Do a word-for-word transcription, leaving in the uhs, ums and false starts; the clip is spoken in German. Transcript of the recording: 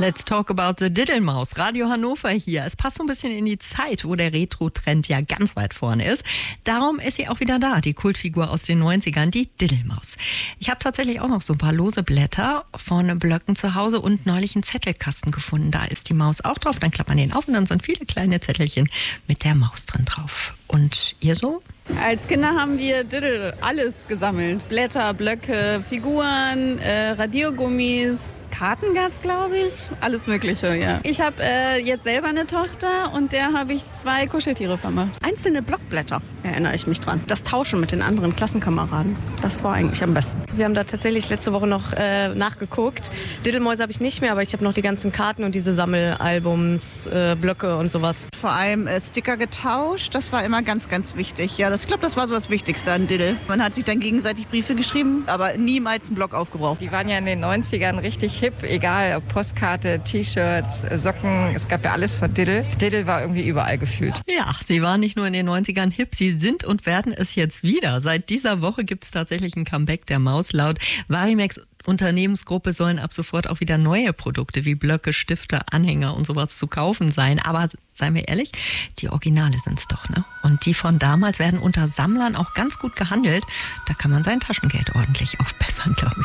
Let's talk about the Diddlemaus. Radio Hannover hier. Es passt so ein bisschen in die Zeit, wo der Retro-Trend ja ganz weit vorne ist. Darum ist sie auch wieder da, die Kultfigur aus den neunzigern, die Diddlemaus. Ich habe tatsächlich auch noch so ein paar lose Blätter von Blöcken zu Hause und neulich einen Zettelkasten gefunden. Da ist die Maus auch drauf. Dann klappt man den auf und dann sind viele kleine Zettelchen mit der Maus drin drauf. Und ihr so? Als Kinder haben wir Diddle alles gesammelt. Blätter, Blöcke, Figuren, äh, Radiergummis, Kartengas, glaube ich. Alles Mögliche, ja. Ich habe äh, jetzt selber eine Tochter und der habe ich zwei Kuscheltiere vermacht. Einzelne Blockblätter, erinnere ich mich dran. Das Tauschen mit den anderen Klassenkameraden, das war eigentlich am besten. Wir haben da tatsächlich letzte Woche noch äh, nachgeguckt. Diddlemäuse habe ich nicht mehr, aber ich habe noch die ganzen Karten und diese Sammelalbums, äh, Blöcke und sowas. Vor allem äh, Sticker getauscht, das war immer ganz, ganz wichtig. Ja, das, ich glaube, das war so das Wichtigste an Diddle. Man hat sich dann gegenseitig Briefe geschrieben, aber niemals einen Block aufgebraucht. Die waren ja in den neunzigern richtig hip, egal ob Postkarte, T-Shirts, Socken, es gab ja alles von Diddle. Diddle war irgendwie überall gefühlt. Ja, sie waren nicht nur in den neunzigern hip, sie sind und werden es jetzt wieder. Seit dieser Woche gibt es tatsächlich ein Comeback der Maus. Laut Varimex Unternehmensgruppe sollen ab sofort auch wieder neue Produkte wie Blöcke, Stifte, Anhänger und sowas zu kaufen sein. Aber seien wir ehrlich, die Originale sind es doch, ne? Und die von damals werden unter Sammlern auch ganz gut gehandelt. Da kann man sein Taschengeld ordentlich aufbessern, glaube ich.